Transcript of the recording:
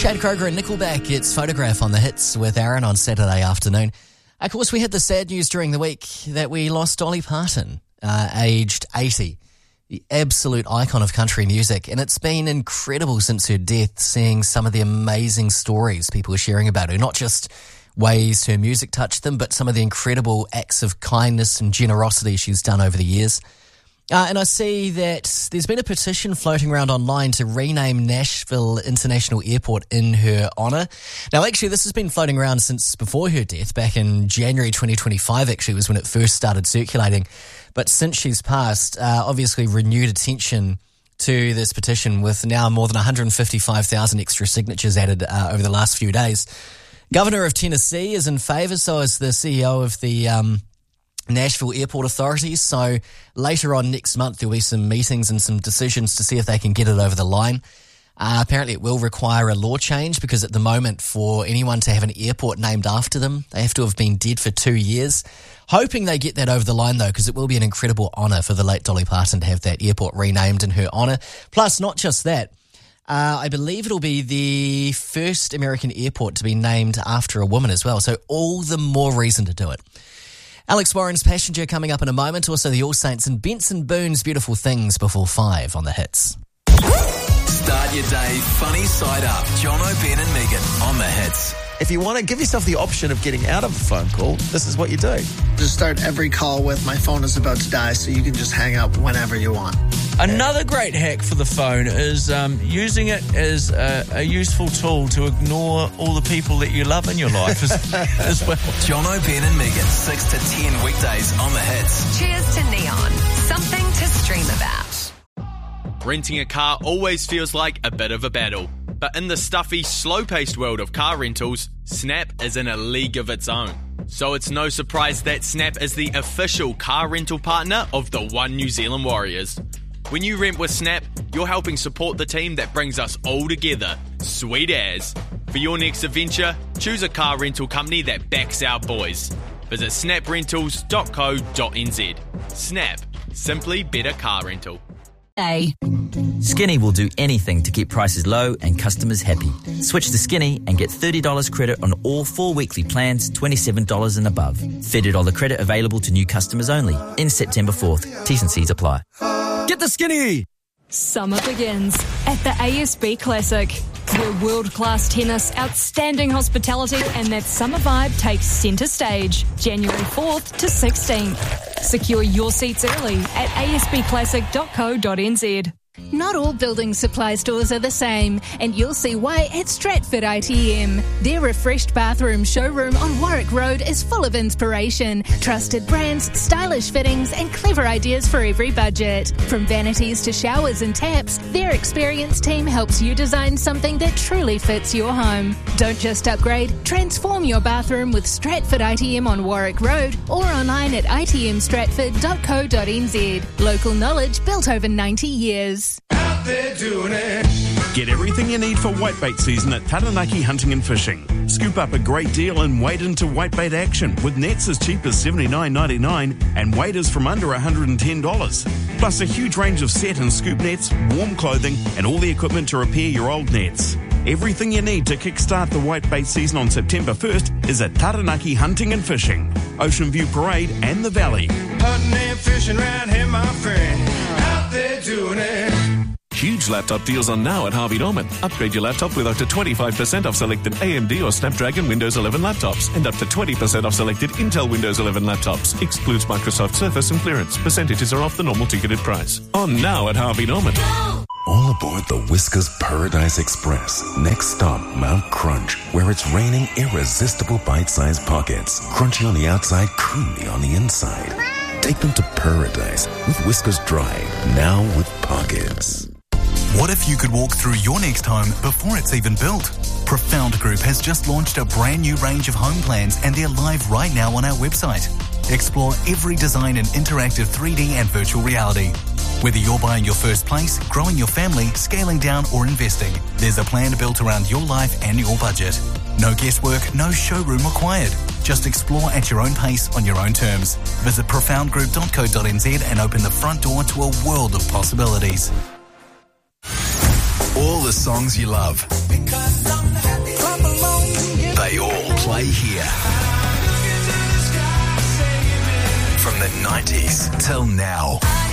Chad Kroeger and Nickelback, it's Photograph on the Hits with Aaron on Saturday afternoon. Of course, we had the sad news during the week that we lost Dolly Parton, aged 80, the absolute icon of country music. And it's been incredible since her death, seeing some of the amazing stories people are sharing about her, not just ways her music touched them, but some of the incredible acts of kindness and generosity she's done over the years. And I see that there's been a petition floating around online to rename Nashville International Airport in her honour. Now, actually, this has been floating around since before her death. Back in January 2025, actually, was when it first started circulating. But since she's passed, obviously renewed attention to this petition with now more than 155,000 extra signatures added over the last few days. Governor of Tennessee is in favour, so is the CEO of the Nashville Airport Authority. So later on next month, there'll be some meetings and some decisions to see if they can get it over the line. Apparently it will require a law change because at the moment for anyone to have an airport named after them, they have to have been dead for 2 years. Hoping they get that over the line though, because it will be an incredible honour for the late Dolly Parton to have that airport renamed in her honour. Plus, not just that, I believe it'll be the first American airport to be named after a woman as well. So all the more reason to do it. Alex Warren's Passenger coming up in a moment. Also the All Saints and Benson Boone's Beautiful Things before 5 on the Hits. Start your day funny side up. Jono, Ben and Megan on the Hits. If you want to give yourself the option of getting out of a phone call, this is what you do. Just start every call with my phone is about to die, so you can just hang up whenever you want. Another great hack for the phone is using it as a useful tool to ignore all the people that you love in your life as well. Jono, Ben and Megan, 6 to 10 weekdays on the Hits. Cheers to Neon. Something to stream about. Renting a car always feels like a bit of a battle. But in the stuffy, slow-paced world of car rentals, Snap is in a league of its own. So it's no surprise that Snap is the official car rental partner of the One New Zealand Warriors. When you rent with Snap, you're helping support the team that brings us all together. Sweet as. For your next adventure, choose a car rental company that backs our boys. Visit snaprentals.co.nz. Snap. Simply better car rental. Skinny will do anything to keep prices low and customers happy. Switch to Skinny and get $30 credit on all 4 weekly plans, $27 and above. $30 credit available to new customers only. In September 4th. T's and C's apply. Get the Skinny! Summer begins at the ASB Classic, where world-class tennis, outstanding hospitality and that summer vibe takes centre stage, January 4th to 16th. Secure your seats early at asbclassic.co.nz. Not all building supply stores are the same, and you'll see why at Stratford ITM. Their refreshed bathroom showroom on Warwick Road is full of inspiration, trusted brands, stylish fittings and clever ideas for every budget. From vanities to showers and taps, their experienced team helps you design something that truly fits your home. Don't just upgrade, transform your bathroom with Stratford ITM on Warwick Road or online at itmstratford.co.nz. Local knowledge built over 90 years. Out there doing it. Get everything you need for whitebait season at Taranaki Hunting and Fishing. Scoop up a great deal and wade into whitebait action with nets as cheap as $79.99 and waders from under $110. Plus a huge range of set and scoop nets, warm clothing and all the equipment to repair your old nets. Everything you need to kickstart the whitebait season on September 1st is at Taranaki Hunting and Fishing, Ocean View Parade and the Valley. Hunting and fishing round here, my friend. Out there doing it. Huge laptop deals on now at Harvey Norman. Upgrade your laptop with up to 25% off selected AMD or Snapdragon Windows 11 laptops and up to 20% off selected Intel Windows 11 laptops. Excludes Microsoft Surface and clearance. Percentages are off the normal ticketed price. On now at Harvey Norman. All aboard the Whiskas Paradise Express. Next stop, Mount Crunch, where it's raining irresistible bite-sized pockets. Crunchy on the outside, creamy on the inside. Take them to paradise with Whiskas Dry, now with pockets. What if you could walk through your next home before it's even built? Profound Group has just launched a brand new range of home plans and they're live right now on our website. Explore every design in interactive 3D and virtual reality. Whether you're buying your first place, growing your family, scaling down or investing, there's a plan built around your life and your budget. No guesswork, no showroom required. Just explore at your own pace on your own terms. Visit profoundgroup.co.nz and open the front door to a world of possibilities. All the songs you love. They all play here. From the 90s till now.